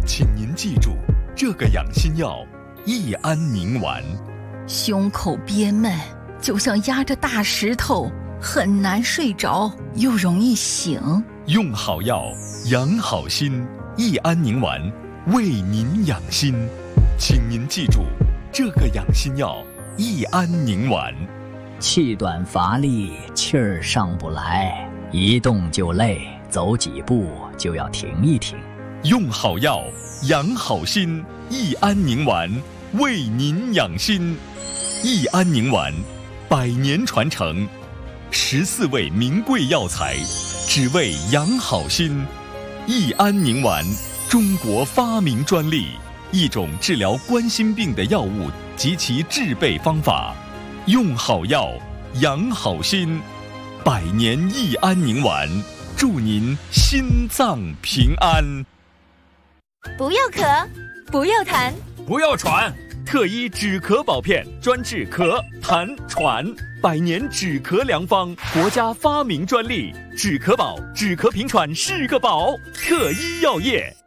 请您记住，这个养心药益安宁丸。 胸口憋闷，就像压着大石头，很难睡着，又容易醒。 用好药，养好心，益安宁丸为您养心。请您记住，这个养心药益安宁丸。 气短乏力，气儿上不来，一动就累，走几步就要停一停。 用好药，养好心，益安宁丸为您养心。益安宁丸100年传承，14味名贵药材，只为养好心。益安宁丸，中国发明专利，一种治疗冠心病的药物及其制备方法。用好药，养好心，100年益安宁丸，祝您心脏平安。 不要咳，不要痰， 不要喘。 特医止咳宝片，专治咳、痰、喘，100年止咳良方，国家发明专利。止咳宝，止咳平喘是个宝。特医药业。